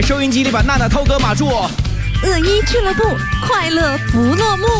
收音机里把娜娜、涛哥、马柱。 恶一俱乐部，快乐不落幕。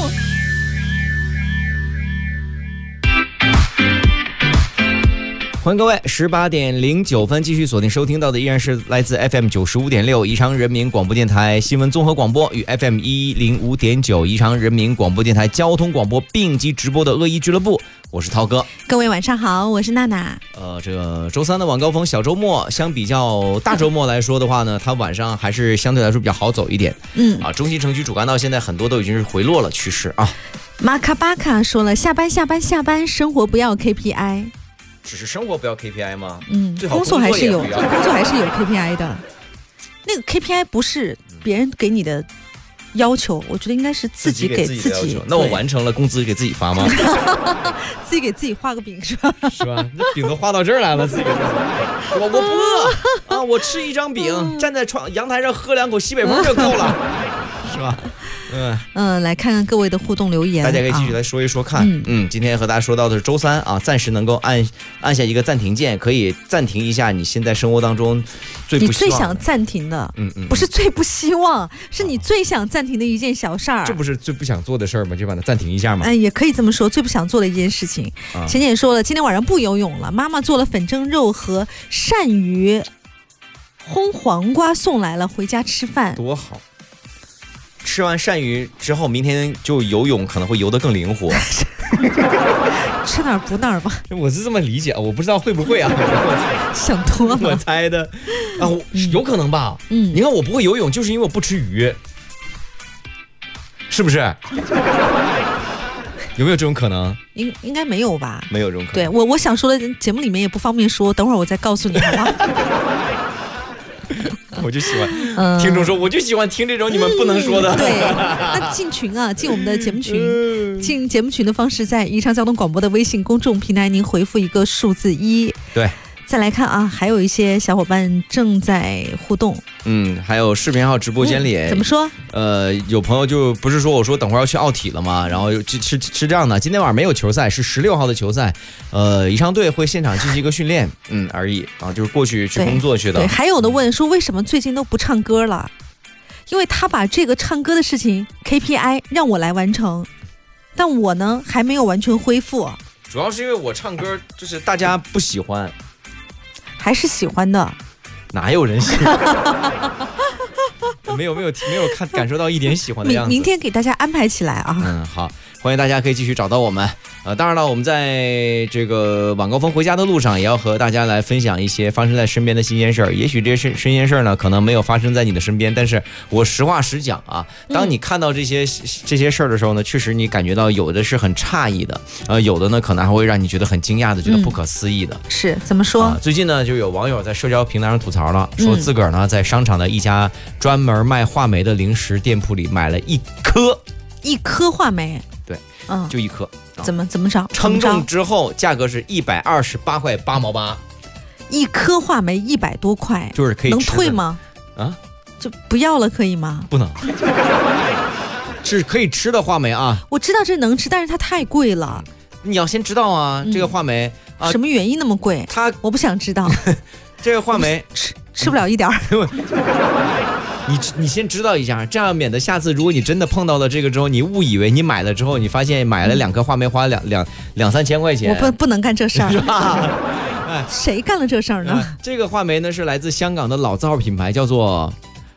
欢迎各位，18:09继续锁定收听到的依然是来自 FM 95.6宜昌人民广播电台新闻综合广播与 FM 105.9宜昌人民广播电台交通广播并机直播的恶意俱乐部，我是涛哥。 各位晚上好，我是娜娜。 这个周三的晚高峰小周末，相比较大周末来说的话呢，它晚上还是相对来说比较好走一点。中西城区主干道现在很多都已经是回落了趋势啊。 马卡巴卡说了，下班，生活不要 KPI。 只是生活不要 KPI 吗？最好工作还是有， 工作还是有 KPI 的。那个 KPI 不是别人给你的要求，我觉得应该是自己给自己。 那我完成了，工资给自己发吗？ 自己给自己画个饼是吧？ 是吧？这饼都画到这儿来了，自己给自己。我不饿啊，我吃一张饼，站在阳台上喝2口西北风就够了，是吧？ 来看看各位的互动留言， 大家可以继续来说一说看。今天和大家说到的是周三啊，暂时能够按下一个暂停键，可以暂停一下你现在生活当中你最想暂停的，不是最不希望，是你最想暂停的一件小事儿。 这不是最不想做的事儿吗？就把它暂停一下嘛。 也可以这么说，最不想做的一件事情。前姐说了，今天晚上不游泳了，妈妈做了粉蒸肉和鳝鱼烘黄瓜送来了，回家吃饭。 多好。吃完鳝鱼之后，明天就游泳可能会游得更灵活。 吃哪儿补哪儿吧。 我是这么理解，我不知道会不会啊。 想多了。 我猜的啊，有可能吧。你看我不会游泳，就是因为我不吃鱼，是不是？有没有这种可能？ 应该没有吧？ 没有这种可能。 对，我想说的节目里面也不方便说，等会儿我再告诉你，好吗？ 我就喜欢听众说，我就喜欢听这种你们不能说的。 对，那进群啊，进我们的节目群，进节目群的方式在宜昌交通广播的微信公众平台，您回复一个数字1。 对。 再来看啊，还有一些小伙伴正在互动。 还有视频号直播间里， 怎么说？ 有朋友就不是说我说等会儿要去奥体了吗？然后是这样的，今天晚上没有球赛，是16号的球赛。宜昌队会现场进行一个训练，而已啊，就是过去工作去的。 对，还有的问说为什么最近都不唱歌了？因为他把这个唱歌的事情 KPI 让我来完成，但我呢还没有完全恢复。 主要是因为我唱歌就是大家不喜欢。 还是喜欢的， 哪有人喜欢？没有感受到一点喜欢的样子。 明天给大家安排起来啊。 好，欢迎大家可以继续找到我们。当然了，我们在这个晚高峰回家的路上，也要和大家来分享一些发生在身边的新鲜事儿。也许这些新鲜事儿呢，可能没有发生在你的身边，但是我实话实讲啊，当你看到这些事儿的时候呢，确实你感觉到有的是很诧异的，有的呢可能还会让你觉得很惊讶的，觉得不可思议的。 是怎么说？ 最近呢，就有网友在社交平台上吐槽了，说自个儿呢在商场的一家专门卖话梅的零食店铺里买了一颗话梅。对，就一颗。 怎么着？ 称重之后价格是128块8毛8， 一颗话梅100多块， 就是可以吃的。 能退吗？就不要了，可以吗？ 不能。是可以吃的话梅啊。 我知道这能吃，但是它太贵了。 你要先知道啊，这个话梅什么原因那么贵？我不想知道。 这个话梅吃不了一点儿。 你先知道一下，这样免得下次如果你真的碰到了这个之后，你误以为你买了之后，你发现买了2颗话梅花2-3千块钱。 我不能干这事儿， 是吧？ 谁干了这事儿呢？ 这个话梅呢是来自香港的老字号品牌，叫做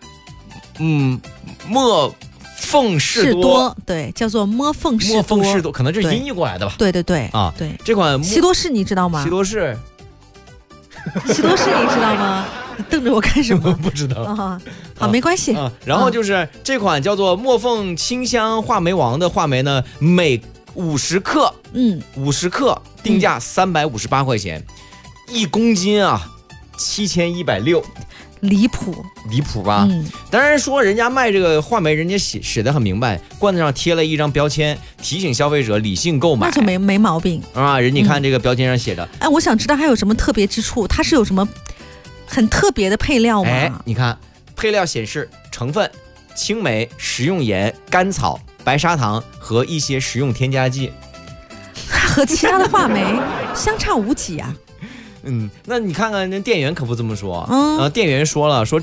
莫凤士多。 对，叫做莫凤士多， 可能是音译过来的吧？ 对啊，对， 这款西多士你知道吗？ 西多士你知道吗？你瞪着我干什么？ 不知道。 好，没关系。 然后就是这款叫做莫凤清香话梅王的话梅呢，每50克，50克定价358块钱，1公斤啊，7160。 离谱吧？当然说人家卖这个话梅，人家写得很明白，罐子上贴了一张标签，提醒消费者理性购买， 那就没毛病啊。人家看这个标签上写的， 我想知道它有什么特别之处，它是有什么很特别的配料吗？ 你看配料显示成分：青梅、食用盐、甘草、白砂糖和一些食用添加剂。 它和其他的话梅相差无几啊。 那你看看那店员可不这么说，店员说了，说